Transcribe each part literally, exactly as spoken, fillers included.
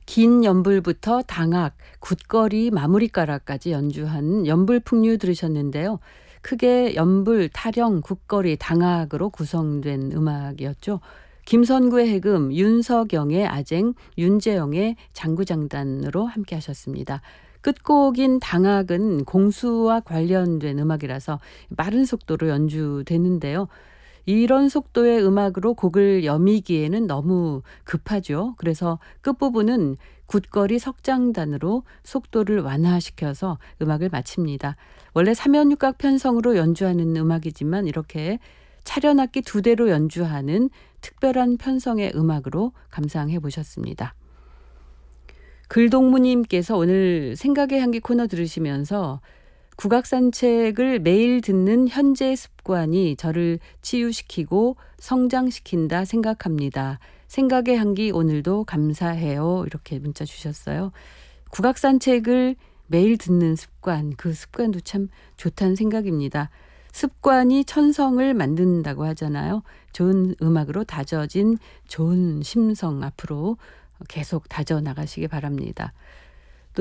긴 연불부터 당악, 굿거리, 마무리가락까지 연주한 연불풍류 들으셨는데요. 크게 연불, 타령, 굿거리, 당악으로 구성된 음악이었죠. 김선구의 해금, 윤석영의 아쟁, 윤재영의 장구장단으로 함께 하셨습니다. 끝곡인 당악은 공수와 관련된 음악이라서 빠른 속도로 연주되는데요. 이런 속도의 음악으로 곡을 여미기에는 너무 급하죠. 그래서 끝부분은 굿거리 석장단으로 속도를 완화시켜서 음악을 마칩니다. 원래 삼연육각 편성으로 연주하는 음악이지만 이렇게 차련악기 두 대로 연주하는 특별한 편성의 음악으로 감상해 보셨습니다. 글동무님께서 오늘 생각의 향기 코너 들으시면서 국악산책을 매일 듣는 현재 습관이 저를 치유시키고 성장시킨다 생각합니다. 생각의 향기 오늘도 감사해요. 이렇게 문자 주셨어요. 국악산책을 매일 듣는 습관, 그 습관도 참 좋다는 생각입니다. 습관이 천성을 만든다고 하잖아요. 좋은 음악으로 다져진 좋은 심성 앞으로 계속 다져나가시기 바랍니다. 또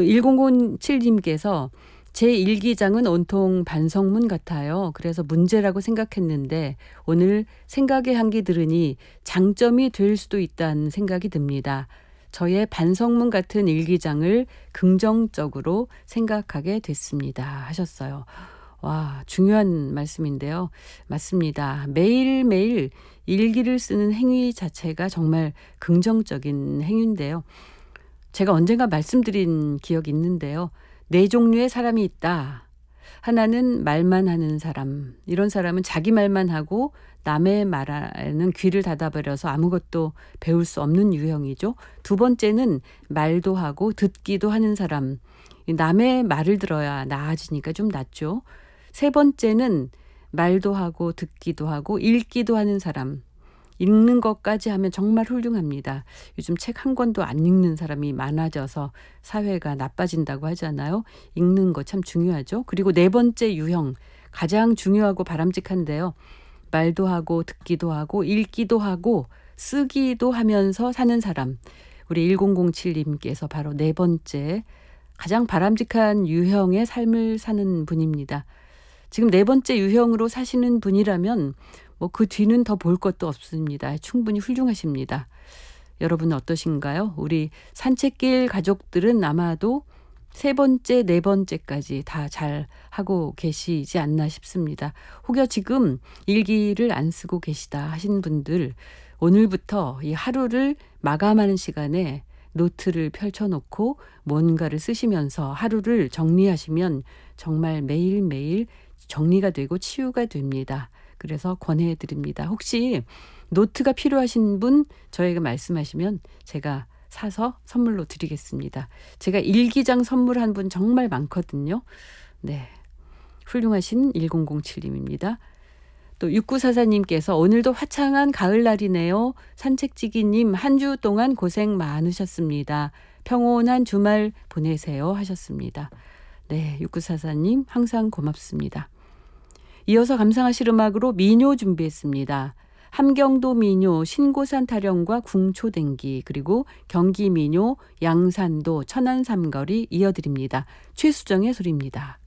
천칠님께서 제 일기장은 온통 반성문 같아요. 그래서 문제라고 생각했는데 오늘 생각의 향기 들으니 장점이 될 수도 있다는 생각이 듭니다. 저의 반성문 같은 일기장을 긍정적으로 생각하게 됐습니다. 하셨어요. 와, 중요한 말씀인데요. 맞습니다. 매일매일 일기를 쓰는 행위 자체가 정말 긍정적인 행위인데요. 제가 언젠가 말씀드린 기억이 있는데요. 네 종류의 사람이 있다. 하나는 말만 하는 사람. 이런 사람은 자기 말만 하고 남의 말에는 귀를 닫아버려서 아무것도 배울 수 없는 유형이죠. 두 번째는 말도 하고 듣기도 하는 사람. 남의 말을 들어야 나아지니까 좀 낫죠. 세 번째는 말도 하고 듣기도 하고 읽기도 하는 사람. 읽는 것까지 하면 정말 훌륭합니다. 요즘 책 한 권도 안 읽는 사람이 많아져서 사회가 나빠진다고 하잖아요. 읽는 거 참 중요하죠. 그리고 네 번째 유형, 가장 중요하고 바람직한데요. 말도 하고 듣기도 하고 읽기도 하고 쓰기도 하면서 사는 사람. 우리 천칠님께서 바로 네 번째 가장 바람직한 유형의 삶을 사는 분입니다. 지금 네 번째 유형으로 사시는 분이라면 뭐 그 뒤는 더 볼 것도 없습니다. 충분히 훌륭하십니다. 여러분은 어떠신가요? 우리 산책길 가족들은 아마도 세 번째, 네 번째까지 다 잘 하고 계시지 않나 싶습니다. 혹여 지금 일기를 안 쓰고 계시다 하신 분들, 오늘부터 이 하루를 마감하는 시간에 노트를 펼쳐놓고 뭔가를 쓰시면서 하루를 정리하시면 정말 매일매일 정리가 되고 치유가 됩니다. 그래서 권해드립니다. 혹시 노트가 필요하신 분 저에게 말씀하시면 제가 사서 선물로 드리겠습니다. 제가 일기장 선물한 분 정말 많거든요. 네, 훌륭하신 천칠님입니다. 또 육구사사님께서 오늘도 화창한 가을날이네요. 산책지기님 한 주 동안 고생 많으셨습니다. 평온한 주말 보내세요 하셨습니다. 네, 육구사사님 항상 고맙습니다. 이어서 감상하실 음악으로 민요 준비했습니다. 함경도 민요, 신고산 타령과 궁초댕기, 그리고 경기 민요, 양산도, 천안 삼거리 이어드립니다. 최수정의 소리입니다.